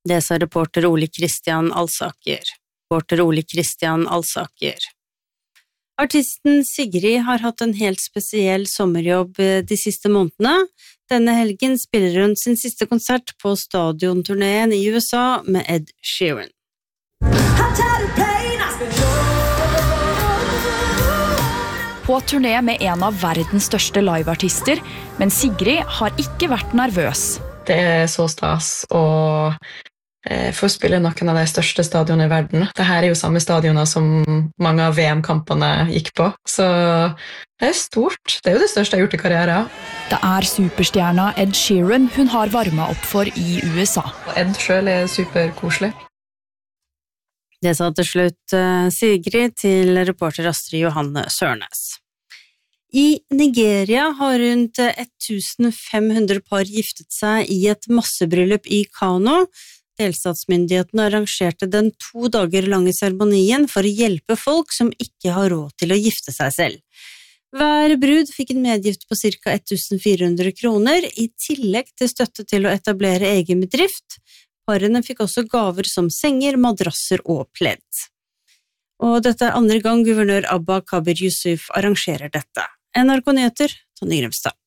Det sa reporter Ole Kristian Alsaker. Artisten Sigrid har hatt en helt spesiell sommerjobb de siste månedene. Denne helgen spiller hun sin siste konsert på stadionturneen i USA med Ed Sheeran. På turné med en av verdens største liveartister, men Sigrid har ikke vært nervøs. Det så stas å få spille noen av de største stadionene i verden. Dette jo samme stadioner som mange av VM-kampene gikk på, så det stort. Det jo det største jeg har gjort i karrieren. Det superstjerna Ed Sheeran hun har varmet opp for i USA. Ed selv superkoselig. Det sa til slutt Sigrid til reporter Astrid Johanne Sørnes. I Nigeria har rundt 1500 par giftet seg i et massebryllup i Kano. Delstatsmyndighetene arrangerte den 2 dager lange seremonien for å hjelpe folk som ikke har råd til å gifte seg selv. Hver brud fikk en medgift på ca. 1400 kroner, i tillegg til støtte til å etablere egen bedrift. Parene fikk også gaver som senger, madrasser og pledd. Og dette andre gang guvernør Abba Kabir Yusuf arrangerer dette. NRK Nyheter, Tonje Grimstad.